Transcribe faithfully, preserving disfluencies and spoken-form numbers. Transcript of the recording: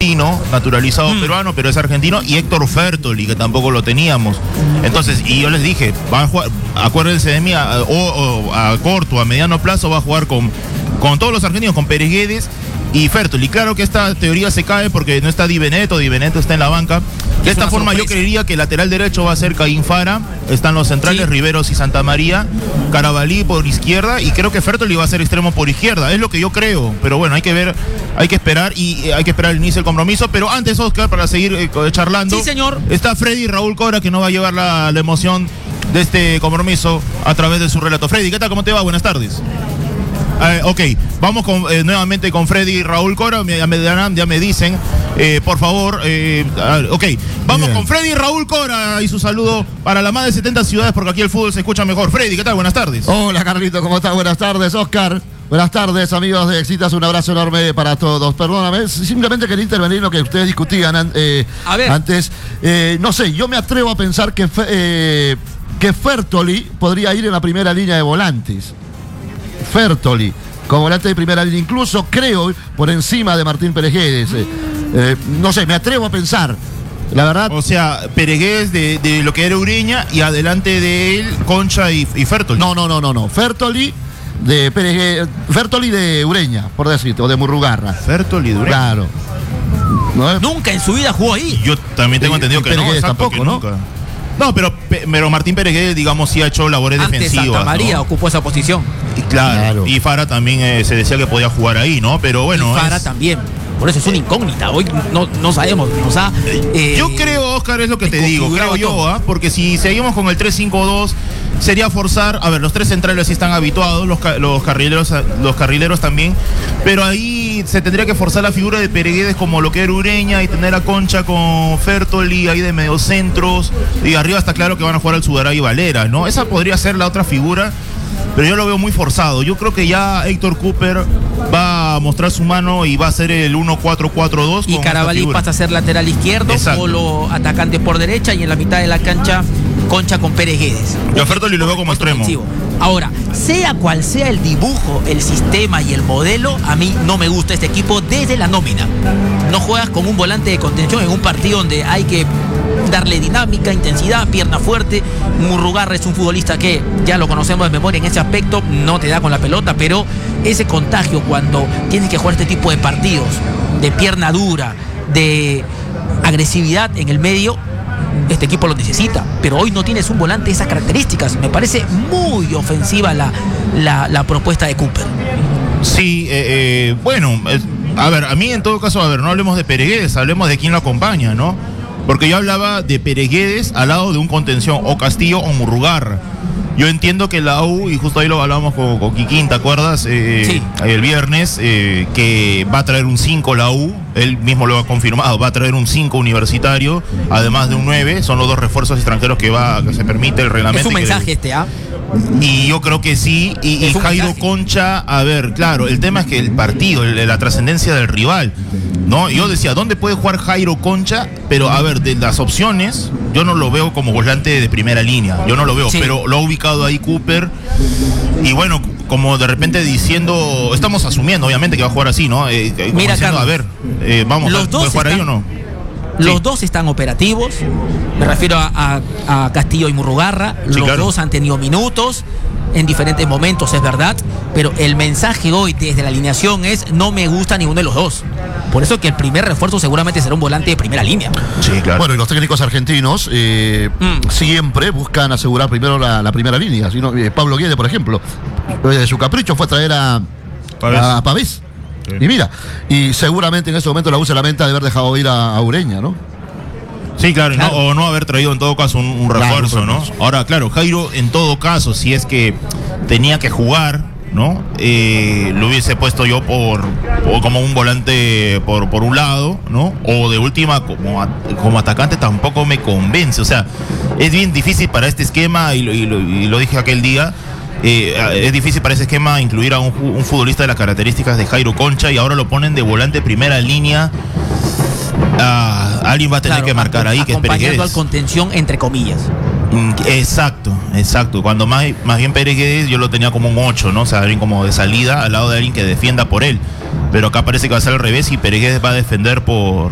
argentino, naturalizado mm. peruano, pero es argentino, y Héctor Fertoli, que tampoco lo teníamos. Entonces, y yo les dije, van a jugar, acuérdense de mí, a, o, o a corto, a mediano plazo va a jugar con, con todos los argentinos, con Pérez Guedes y Fertoli. Claro que esta teoría se cae porque no está Di Benedetto, Di Benedetto está en la banca. De esta forma sorpresa. Yo creería que el lateral derecho va a ser Caín Fara, están los centrales, sí. Riveros y Santa María, Carabalí por izquierda, y creo que Fertoli va a ser extremo por izquierda, es lo que yo creo, pero bueno, hay que ver, hay que esperar y eh, hay que esperar el inicio del compromiso. Pero antes, Oscar, para seguir eh, charlando, sí, señor. Está Freddy Raúl Cora, que nos va a llevar la, la emoción de este compromiso a través de su relato. Freddy, ¿qué tal? ¿Cómo te va? Buenas tardes. Eh, ok, vamos con, eh, nuevamente con Freddy Raúl Cora, ya me, ya me dicen, eh, por favor, eh, ok, vamos Bien. con Freddy Raúl Cora y su saludo para las más de setenta ciudades, porque aquí el fútbol se escucha mejor. Freddy, ¿qué tal? Buenas tardes. Hola, Carlito, ¿cómo estás? Buenas tardes, Oscar. Buenas tardes, amigos de Exitas, un abrazo enorme para todos. Perdóname, simplemente quería intervenir en lo que ustedes discutían eh, a ver. antes. Eh, no sé, yo me atrevo a pensar que, eh, que Fertoli podría ir en la primera línea de volantes. Fertoli, como volante de primera línea, incluso creo por encima de Martín Pérez Guedes. Eh, eh, no sé, me atrevo a pensar, la verdad. O sea, Pérez Guedes de, de lo que era Ureña y adelante de él, Concha y, y Fertoli. No, no, no, no, no. Fertoli de Pérez Guedes, Fertoli de Ureña, por decirte, o de Murrugarra. Fertoli de Ureña. Claro. ¿No? Nunca en su vida jugó ahí. Yo también tengo y, entendido y que Pérez no, Guedes exacto, tampoco, que ¿no? Nunca. No, pero, pero Martín Pérez Guedes, digamos, sí ha hecho labores Antes defensivas. Santa María, ¿no? ocupó esa posición. Y claro, claro. Y Fara también eh, se decía que podía jugar ahí, ¿no? Pero bueno. Y Fara es... también. Por eso es una incógnita. Hoy no, no sabemos. O sea, eh, yo creo, Oscar, es lo que te digo. Creo yo, ¿ah? ¿eh? Porque si seguimos con el tres cinco dos, sería forzar. A ver, los tres centrales sí están habituados, los, los, carrileros, los carrileros también. Pero ahí se tendría que forzar la figura de Pérez Guedes como lo que era Ureña y tener a Concha con Fertoli ahí de mediocentros. Y arriba está claro que van a jugar al Sudaray y Valera, ¿no? Esa podría ser la otra figura. Pero yo lo veo muy forzado. Yo creo que ya Héctor Cooper va a mostrar su mano y va a hacer el uno cuatro cuatro dos. Y Carabalí pasa a ser lateral izquierdo, solo atacante por derecha, y en la mitad de la cancha Concha con Pérez Guedes. Yo a Fertoli lo veo como extremo. Ahora, sea cual sea el dibujo, el sistema y el modelo, a mí no me gusta este equipo desde la nómina. No juegas con un volante de contención en un partido donde hay que darle dinámica, intensidad, pierna fuerte. Murrugarra es un futbolista que ya lo conocemos de memoria en ese aspecto, no te da con la pelota, pero ese contagio cuando tienes que jugar este tipo de partidos, de pierna dura, de agresividad en el medio, este equipo lo necesita. Pero hoy no tienes un volante de esas características. Me parece muy ofensiva la, la, la propuesta de Cooper. Sí, eh, eh, bueno, eh, a ver, a mí en todo caso, a ver, no hablemos de Pérez Guedes, hablemos de quién lo acompaña, ¿no? Porque yo hablaba de Pérez Guedes al lado de un contención, o Castillo o Murrugarra. Yo entiendo que la U, y justo ahí lo hablábamos con, con Kikín, ¿te acuerdas? Eh, sí. El viernes, eh, que va a traer un cinco la U, él mismo lo ha confirmado, va a traer un cinco universitario, además de un nueve, son los dos refuerzos extranjeros que va, que se permite el reglamento. Es un mensaje le... este, ¿ah? Y yo creo que sí, y, y Jairo mensaje. Concha, a ver, claro, el tema es que el partido, el, la trascendencia del rival, ¿no? Yo decía, ¿dónde puede jugar Jairo Concha? Pero a ver, de las opciones, yo no lo veo como volante de primera línea, yo no lo veo, sí. Pero lo ha ubicado ahí Cooper, y bueno, como de repente diciendo, estamos asumiendo obviamente que va a jugar así, ¿no? Eh, como Mira, diciendo, Carlos, a ver, eh, vamos, los ¿puede jugar están... ahí o no? Los sí. dos están operativos, me refiero a, a, a Castillo y Murrugarra, sí, los claro. dos han tenido minutos en diferentes momentos, es verdad, pero el mensaje hoy desde la alineación es: no me gusta ninguno de los dos. Por eso que el primer refuerzo seguramente será un volante de primera línea. Sí, claro. Bueno, y los técnicos argentinos eh, mm. siempre buscan asegurar primero la, la primera línea. Si no, eh, Pablo Guede, por ejemplo, eh, su capricho fue traer a Pavés. A Pavés. Sí. Y mira, y seguramente en ese momento la U se lamenta de haber dejado ir a, a Ureña, ¿no? Sí, claro, claro. No, o no haber traído en todo caso un, un refuerzo, claro, ¿no? Ahora, claro, Jairo en todo caso, si es que tenía que jugar, ¿no? Eh, lo hubiese puesto yo por, por como un volante por, por un lado, ¿no? O de última como, como atacante tampoco me convence. O sea, es bien difícil para este esquema, y lo, y lo, y lo dije aquel día. Eh, es difícil para ese esquema incluir a un, un futbolista de las características de Jairo Concha, y ahora lo ponen de volante primera línea. Ah, alguien va a tener claro, que marcar ahí, que es Pérez Guedes. Acompañando al contención, entre comillas. Exacto, exacto. Cuando más, más bien Pérez Guedes yo lo tenía como un ocho, ¿no? O sea, alguien como de salida al lado de alguien que defienda por él. Pero acá parece que va a ser al revés, y Pérez Guedes va a defender por